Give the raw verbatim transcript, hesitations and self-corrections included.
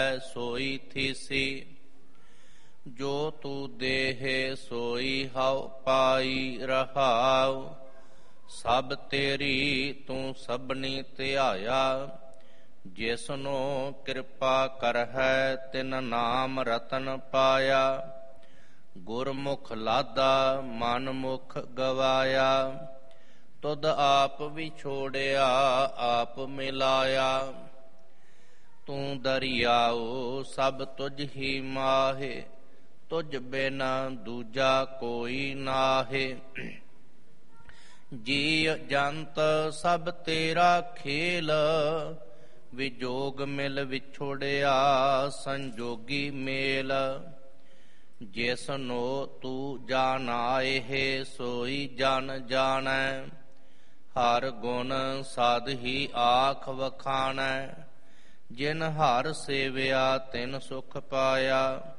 ਸੋਈ ਥੀਸੀ। ਜੋ ਤੂ ਦੇਹ ਸੋਈ ਹਉ ਪਾਈ ਰਹਾਉ। ਸਭ ਤੇਰੀ ਤੂੰ ਸਭਨੀ ਧਿਆਇਆ। ਜਿਸਨੂੰ ਕਿਰਪਾ ਕਰਹਿ ਤਿਨ ਨਾਮ ਰਤਨ ਪਾਇਆ। ਗੁਰਮੁਖ ਲਾਦਾ ਮਨ ਮੁਖ ਗਵਾਇਆ। ਤੁਧ ਆਪ ਵਿਛੋੜਿਆ ਆਪ ਮਿਲਾਇਆ। ਤੂੰ ਦਰਿਆਉ ਸਭ ਤੁਝ ਹੀ ਮਾਹੇ। ਤੁਝ ਬਿਨ ਦੂਜਾ ਕੋਈ ਨਾਹੇ। ਜੀ ਜੰਤ ਸਭ ਤੇਰਾ ਖੇਲ। ਵਿਜੋਗ ਮਿਲ ਵਿਛੋੜਿਆ ਸੰਜੋਗੀ ਮੇਲ। ਜਿਸਨੋ ਤੂੰ ਜਾਣਾਏ ਸੋਈ ਜਨ ਜਾਣੈ। ਹਰ ਗੁਣ ਸਦ ਹੀ ਆਖ ਵਖਾਣੈ। ਜਿਨ ਹਰ ਸੇਵਿਆ ਤਿਨ ਸੁਖ ਪਾਇਆ।